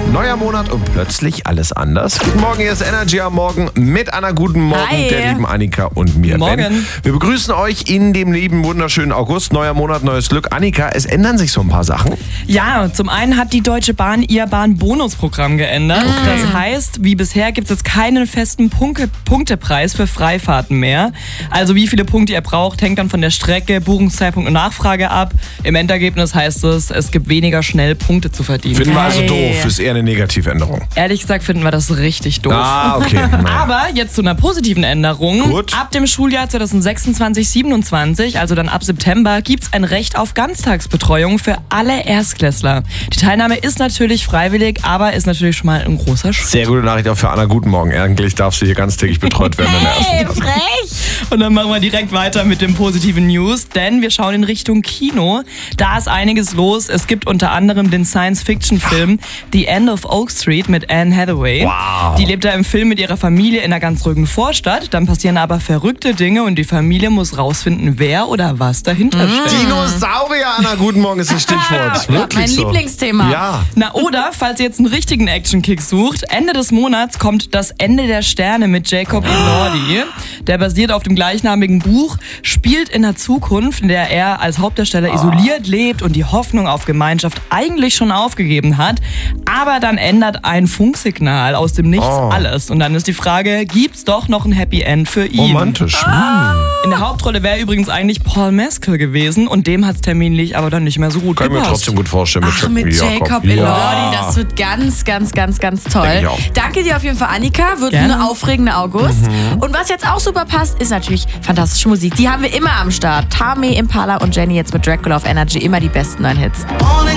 Neuer Monat und plötzlich alles anders. Guten Morgen, hier ist Energy am Morgen mit Anna. Guten Morgen, Hi. der lieben Annika und mir, Morgen. Ben. Wir begrüßen euch in dem lieben, wunderschönen August. Neuer Monat, neues Glück. Annika, es ändern sich so ein paar Sachen. Ja, zum einen hat die Deutsche Bahn ihr Bahnbonusprogramm geändert. Okay. Das heißt, wie bisher gibt es jetzt keinen festen Punktepreis für Freifahrten mehr. Also wie viele Punkte ihr braucht, hängt dann von der Strecke, Buchungszeitpunkt und Nachfrage ab. Im Endergebnis heißt es gibt weniger schnell Punkte zu verdienen. Finden wir also doof. Ist eher eine Negativänderung. Ehrlich gesagt finden wir das richtig doof. Okay. Naja. Aber jetzt zu einer positiven Änderung. Gut. Ab dem Schuljahr 2026/27, also dann ab September, gibt es ein Recht auf Ganztagsbetreuung für alle Erstklässler. Die Teilnahme ist natürlich freiwillig, aber ist natürlich schon mal ein großer Schritt. Sehr gute Nachricht auch für Anna. Guten Morgen. Eigentlich darf sie hier ganztägig betreut werden in der ersten Klasse. Frech! Und dann machen wir direkt weiter mit den positiven News, denn wir schauen in Richtung Kino. Da ist einiges los. Es gibt unter anderem den Science-Fiction-Film The End of Oak Street mit Anne Hathaway. Wow. Die lebt da im Film mit ihrer Familie in einer ganz ruhigen Vorstadt. Dann passieren aber verrückte Dinge und die Familie muss rausfinden, wer oder was dahinter steckt. Dinosaurier, Anna. Guten Morgen ist das Stichwort. Wirklich Mein so. Lieblingsthema. Ja. Na oder, falls ihr jetzt einen richtigen Action-Kick sucht, Ende des Monats kommt Das Ende der Sterne mit Jacob Elordi. Der basiert auf dem gleichnamigen Buch, spielt in der Zukunft, in der er als Hauptdarsteller isoliert lebt und die Hoffnung auf Gemeinschaft eigentlich schon aufgegeben hat. Aber dann ändert ein Funksignal aus dem Nichts alles. Und dann ist die Frage, gibt's doch noch ein Happy End für ihn? Romantisch. In der Hauptrolle wäre übrigens eigentlich Paul Mescal gewesen und dem hat's terminlich aber dann nicht mehr so gut Kann ich mir gepasst. trotzdem gut vorstellen. Ach, mit Jacob Elordi, das wird ganz, ganz, ganz, ganz toll. Denke ich auch. Danke dir auf jeden Fall, Annika. Wird Gerne. ein aufregender August. Und was jetzt auch super passt, ist natürlich fantastische Musik. Die haben wir immer am Start. Tame Impala und Jenny jetzt mit Dracula auf Energy. Immer die besten neuen Hits. Only